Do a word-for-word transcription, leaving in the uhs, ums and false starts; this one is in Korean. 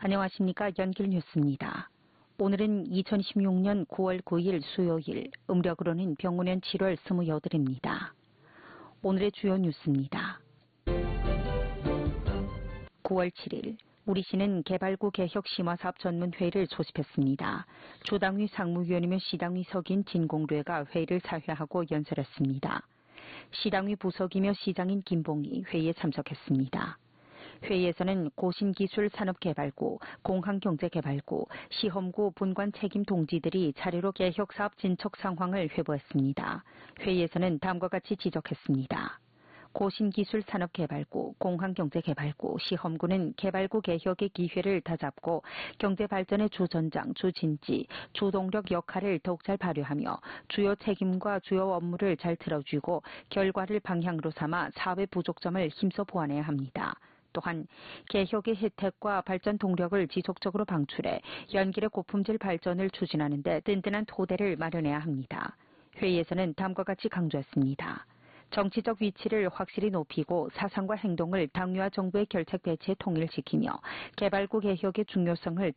안녕하십니까. 연길뉴스입니다. 오늘은 이천이십육 년 구월 구일 수요일, 음력으로는 병원년 칠월 스물여덟입니다. 오늘의 주요 뉴스입니다. 구월 칠일, 우리시는 개발구 개혁 심화사업 전문회의를 소집했습니다. 조당위 상무위원이며 시당위 석인 진공뢰가 회의를 사회하고 연설했습니다. 시당위 부석이며 시장인 김봉희 회의에 참석했습니다. 회의에서는 고신기술산업개발구, 공항경제개발구, 시험구 분관 책임 동지들이 차례로 개혁사업 진척 상황을 회부했습니다. 회의에서는 다음과 같이 지적했습니다. 고신기술산업개발구, 공항경제개발구, 시험구는 개발구 개혁의 기회를 다잡고 경제발전의 주전장, 주진지, 주동력 역할을 더욱 잘 발휘하며 주요 책임과 주요 업무를 잘 들어주고 결과를 방향으로 삼아 사업의 부족점을 힘써 보완해야 합니다. 또한 개혁의 혜택과 발전 동력을 지속적으로 방출해 연길의 고품질 발전을 추진하는 데 든든한 토대를 마련해야 합니다. 회의에서는 다음과 같이 강조했습니다. 정치적 위치를 확실히 높이고 사상과 행동을 당위와 정부의 결책 배치에 통일시키며 개발구 개혁의 중요성을